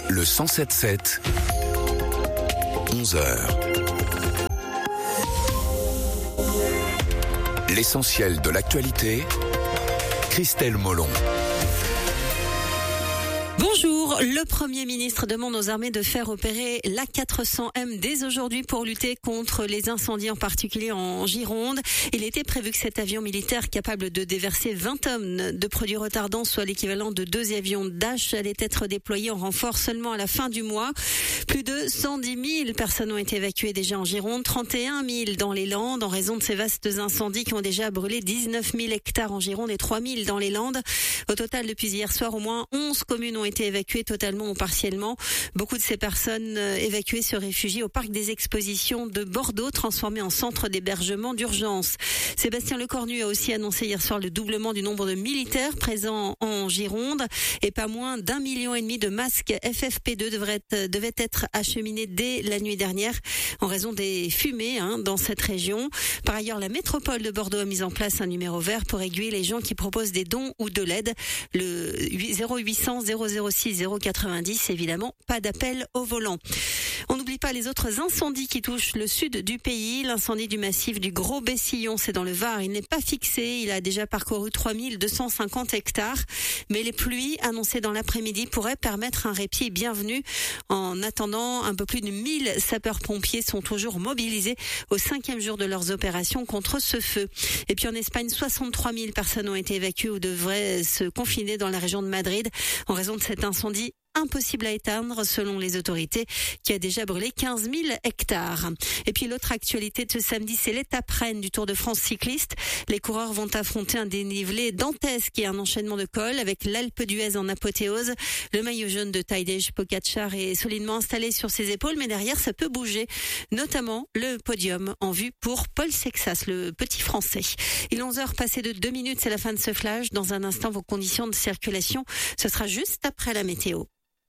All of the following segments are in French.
Le 107.7, 11h. L'essentiel de l'actualité, Christelle Molon. Bonjour, le Premier ministre demande aux armées de faire opérer l'A400M dès aujourd'hui pour lutter contre les incendies, en particulier en Gironde. Il était prévu que cet avion militaire capable de déverser 20 tonnes de produits retardants, soit l'équivalent de 2 avions Dash, allait être déployé en renfort seulement à la fin du mois. Plus de 110 000 personnes ont été évacuées déjà en Gironde, 31 000 dans les Landes en raison de ces vastes incendies qui ont déjà brûlé 19 000 hectares en Gironde et 3 000 dans les Landes. Au total, depuis hier soir, au moins 11 communes ont été évacuées totalement ou partiellement. Beaucoup de ces personnes évacuées se réfugient au parc des expositions de Bordeaux, transformé en centre d'hébergement d'urgence. Sébastien Lecornu a aussi annoncé hier soir le doublement du nombre de militaires présents en Gironde et pas moins d'1,5 million de masques FFP2 devaient être acheminés dès la nuit dernière en raison des fumées dans cette région. Par ailleurs, la métropole de Bordeaux a mis en place un numéro vert pour aiguiller les gens qui proposent des dons ou de l'aide. Le 0800 006 090, évidemment, pas d'appel au volant. On n'oublie pas les autres incendies qui touchent le sud du pays. L'incendie du massif du Gros Bessillon, c'est dans le Var. Il n'est pas fixé. Il a déjà parcouru 3250 hectares. Mais les pluies annoncées dans l'après-midi pourraient permettre un répit bienvenu. En attendant, un peu plus de 1000 sapeurs-pompiers sont toujours mobilisés au 5e jour de leurs opérations contre ce feu. Et puis en Espagne, 63 000 personnes ont été évacuées ou devraient se confiner dans la région de Madrid en raison de cet incendie impossible à éteindre selon les autorités, qui a déjà brûlé 15 000 hectares. Et puis l'autre actualité de ce samedi, c'est l'étape reine du Tour de France cycliste. Les coureurs vont affronter un dénivelé dantesque et un enchaînement de cols avec l'Alpe d'Huez en apothéose. Le maillot jaune de Tadej Pogačar est solidement installé sur ses épaules, mais derrière ça peut bouger, notamment le podium en vue pour Paul Sexas, le petit Français. Il est 11h passé de 2 minutes, c'est la fin de ce flash. Dans un instant, vos conditions de circulation, ce sera juste après la météo.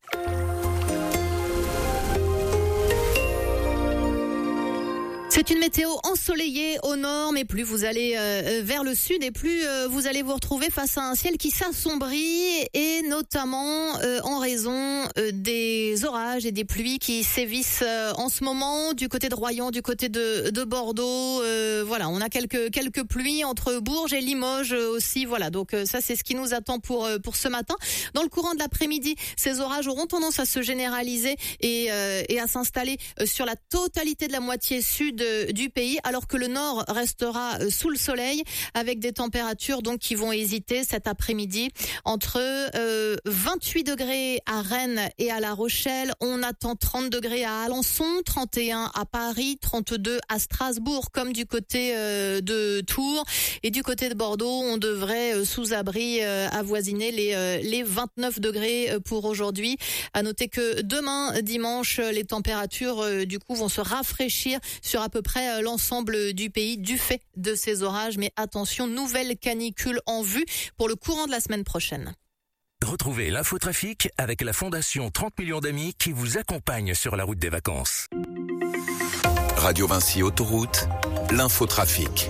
C'est une météo ensoleillée au nord, mais plus vous allez vers le sud et plus vous allez vous retrouver face à un ciel qui s'assombrit, et notamment en raison des orages et des pluies qui sévissent en ce moment du côté de Royan, du côté de Bordeaux. Voilà, on a quelques pluies entre Bourges et Limoges aussi. Voilà, donc ça c'est ce qui nous attend pour ce matin. Dans le courant de l'après-midi, ces orages auront tendance à se généraliser et à s'installer sur la totalité de la moitié sud du pays, alors que le nord restera sous le soleil avec des températures donc qui vont hésiter cet après-midi entre 28 degrés à Rennes et à La Rochelle. On attend 30 degrés à Alençon, 31 à Paris, 32 à Strasbourg, comme du côté de Tours, et du côté de Bordeaux, on devrait sous abri avoisiner les 29 degrés pour aujourd'hui. À noter que demain dimanche, les températures du coup vont se rafraîchir sur à peu près l'ensemble du pays du fait de ces orages. Mais attention, nouvelle canicule en vue pour le courant de la semaine prochaine. Retrouvez l'infotrafic avec la Fondation 30 millions d'amis qui vous accompagne sur la route des vacances. Radio Vinci Autoroute, l'infotrafic.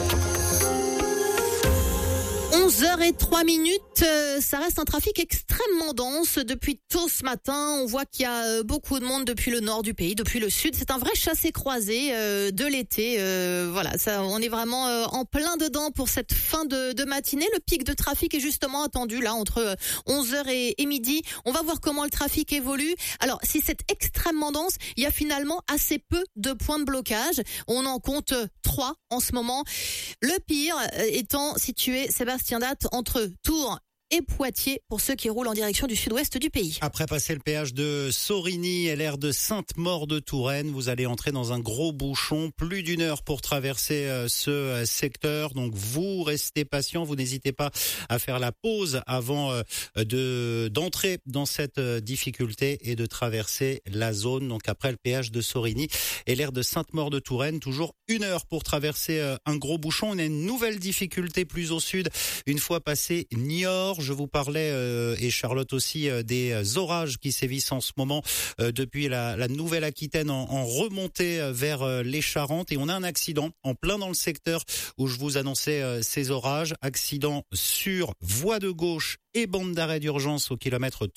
11h03, ça reste un trafic extrêmement dense depuis tôt ce matin. On voit qu'il y a beaucoup de monde depuis le nord du pays, depuis le sud. C'est un vrai chassé-croisé de l'été. Voilà, ça, on est vraiment en plein dedans pour cette fin de matinée. Le pic de trafic est justement attendu là entre 11h et midi. On va voir comment le trafic évolue. Alors, si c'est extrêmement dense, il y a finalement assez peu de points de blocage. On en compte 3 en ce moment. Le pire étant situé, Sébastien Date, entre Tours et Poitiers pour ceux qui roulent en direction du sud-ouest du pays. Après passer le péage de Sorigny et l'aire de Sainte-Maure-de-Touraine, vous allez entrer dans un gros bouchon, plus d'1 heure pour traverser ce secteur. Donc vous restez patient, vous n'hésitez pas à faire la pause avant d'entrer dans cette difficulté et de traverser la zone. Donc après le péage de Sorigny et l'aire de Sainte-Maure-de-Touraine, toujours 1 heure pour traverser un gros bouchon. On a une nouvelle difficulté plus au sud, une fois passé Niort. Je vous parlais, et Charlotte aussi, des orages qui sévissent en ce moment depuis la Nouvelle-Aquitaine en remontée vers les Charentes. Et on a un accident en plein dans le secteur où je vous annonçais ces orages. Accident sur voie de gauche et bande d'arrêt d'urgence au kilomètre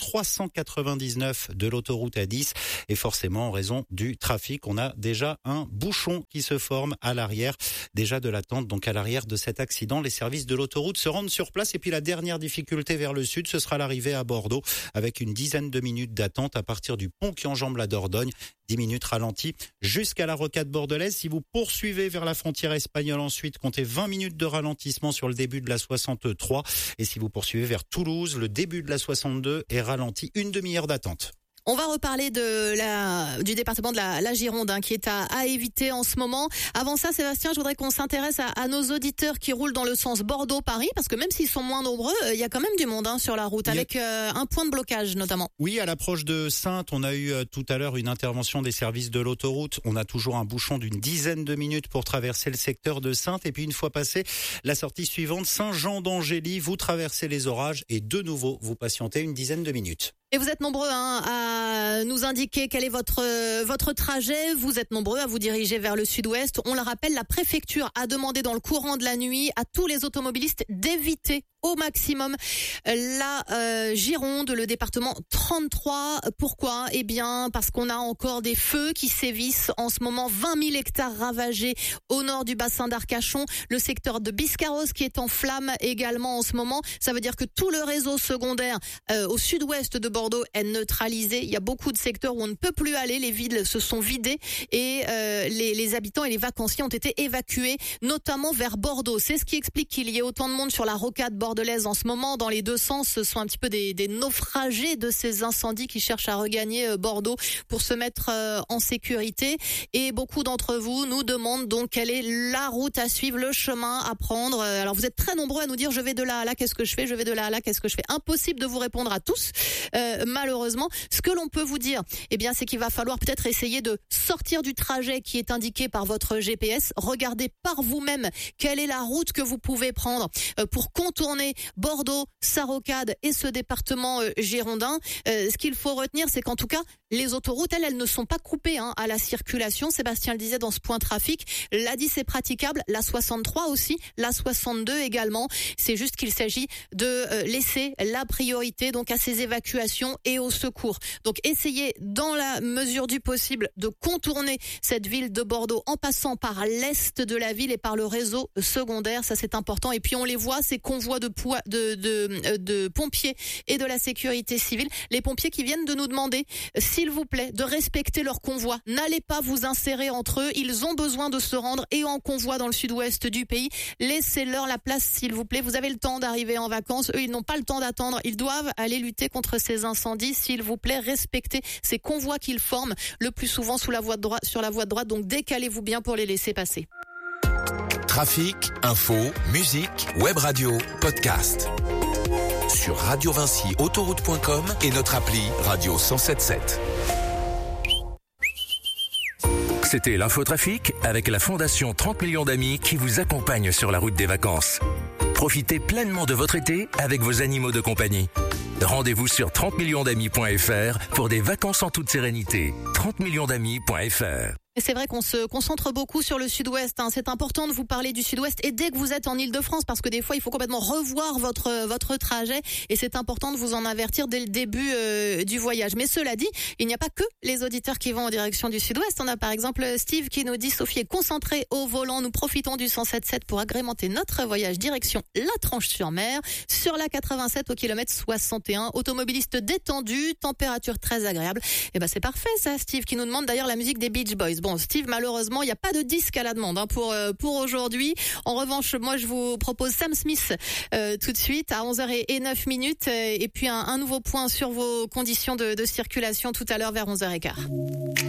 399 de l'autoroute A10. Et forcément, en raison du trafic, on a déjà un bouchon qui se forme à l'arrière, déjà de l'attente. Donc à l'arrière de cet accident, les services de l'autoroute se rendent sur place. Et puis la dernière difficulté vers le sud, ce sera l'arrivée à Bordeaux avec une dizaine de minutes d'attente à partir du pont qui enjambe la Dordogne. 10 minutes ralenti jusqu'à la rocade bordelaise. Si vous poursuivez vers la frontière espagnole ensuite, comptez 20 minutes de ralentissement sur le début de la 63. Et si vous poursuivez vers Toulouse, le début de la 62 est ralenti, une demi-heure d'attente. On va reparler du département de la Gironde qui est à éviter en ce moment. Avant ça, Sébastien, je voudrais qu'on s'intéresse à nos auditeurs qui roulent dans le sens Bordeaux-Paris, parce que même s'ils sont moins nombreux, il y a quand même du monde sur la route, avec un point de blocage notamment. Oui, à l'approche de Saintes, on a eu tout à l'heure une intervention des services de l'autoroute. On a toujours un bouchon d'une dizaine de minutes pour traverser le secteur de Saintes. Et puis une fois passé la sortie suivante, Saint-Jean-d'Angély, vous traversez les orages et de nouveau, vous patientez une dizaine de minutes. Et vous êtes nombreux à nous indiquer quel est votre trajet. Vous êtes nombreux à vous diriger vers le sud-ouest. On le rappelle, la préfecture a demandé dans le courant de la nuit à tous les automobilistes d'éviter au maximum la Gironde, le département 33. Pourquoi ? Eh bien, parce qu'on a encore des feux qui sévissent en ce moment. 20 000 hectares ravagés au nord du bassin d'Arcachon. Le secteur de Biscarrosse qui est en flammes également en ce moment. Ça veut dire que tout le réseau secondaire au sud-ouest de Bordeaux est neutralisé. Il y a beaucoup de secteurs où on ne peut plus aller. Les villes se sont vidées et les habitants et les vacanciers ont été évacués, notamment vers Bordeaux. C'est ce qui explique qu'il y ait autant de monde sur la rocade bordelaise en ce moment. Dans les deux sens, ce sont un petit peu des naufragés de ces incendies qui cherchent à regagner Bordeaux pour se mettre en sécurité. Et beaucoup d'entre vous nous demandent donc quelle est la route à suivre, le chemin à prendre. Alors vous êtes très nombreux à nous dire je vais de là à là, qu'est-ce que je fais ? Je vais de là à là, qu'est-ce que je fais ? Impossible de vous répondre à tous. Malheureusement, ce que l'on peut vous dire, eh bien, c'est qu'il va falloir peut-être essayer de sortir du trajet qui est indiqué par votre GPS. Regardez par vous-même quelle est la route que vous pouvez prendre pour contourner Bordeaux, sa rocade et ce département girondin. Ce qu'il faut retenir, c'est qu'en tout cas, les autoroutes, elles ne sont pas coupées à la circulation. Sébastien le disait dans ce point trafic. L'A10 est praticable, la 63 aussi, la 62 également. C'est juste qu'il s'agit de laisser la priorité donc à ces évacuations et au secours. Donc essayez dans la mesure du possible de contourner cette ville de Bordeaux en passant par l'est de la ville et par le réseau secondaire, ça c'est important. Et puis on les voit, ces convois de pompiers et de la sécurité civile, les pompiers qui viennent de nous demander s'il vous plaît de respecter leur convoi. N'allez pas vous insérer entre eux, ils ont besoin de se rendre et en convoi dans le sud-ouest du pays. Laissez-leur la place s'il vous plaît, vous avez le temps d'arriver en vacances, eux ils n'ont pas le temps d'attendre, ils doivent aller lutter contre ces incendies, s'il vous plaît, respectez ces convois qu'ils forment, le plus souvent sur la voie de droite, donc décalez-vous bien pour les laisser passer. Trafic, info, musique, web radio, podcast. Sur radiovincyautoroute.com et notre appli Radio 107.7. C'était l'infotrafic avec la Fondation 30 millions d'amis qui vous accompagne sur la route des vacances. Profitez pleinement de votre été avec vos animaux de compagnie. Rendez-vous sur 30millionsdamis.fr pour des vacances en toute sérénité. 30millionsdamis.fr. Et c'est vrai qu'on se concentre beaucoup sur le sud-ouest. C'est important de vous parler du sud-ouest et dès que vous êtes en Île-de-France, parce que des fois il faut complètement revoir votre trajet et c'est important de vous en avertir dès le début du voyage. Mais cela dit, il n'y a pas que les auditeurs qui vont en direction du sud-ouest. On a par exemple Steve qui nous dit Sophie est concentrée au volant. Nous profitons du 107.7 pour agrémenter notre voyage direction la Tranche-sur-Mer sur la 87 au kilomètre 61. Automobiliste détendu, température très agréable. Et ben c'est parfait ça, Steve qui nous demande d'ailleurs la musique des Beach Boys. Bon, Steve, malheureusement, il n'y a pas de disque à la demande pour aujourd'hui. En revanche, moi, je vous propose Sam Smith tout de suite à 11h09 et puis un nouveau point sur vos conditions de circulation tout à l'heure vers 11h15.